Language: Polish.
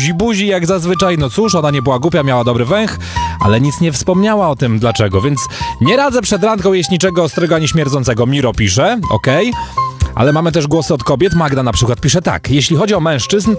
buzi jak zazwyczaj. No cóż, ona nie była głupia, miała dobry węch, ale nic nie wspomniała o tym dlaczego, więc nie radzę przed randką jeść niczego ostrego ani śmierdzącego. Miro pisze, okej. Ale mamy też głosy od kobiet. Magda na przykład pisze tak. Jeśli chodzi o mężczyzn,